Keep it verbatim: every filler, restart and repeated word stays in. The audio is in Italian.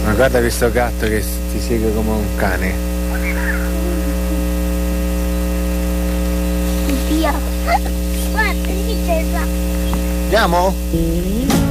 Ma guarda questo gatto che ti segue come un cane. Via. Guarda, lì c'è il gatto. Andiamo?